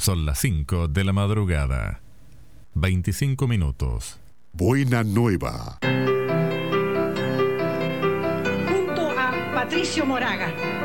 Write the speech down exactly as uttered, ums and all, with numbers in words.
Son las cinco de la madrugada. veinticinco minutos. Buena nueva. Junto a Patricio Moraga,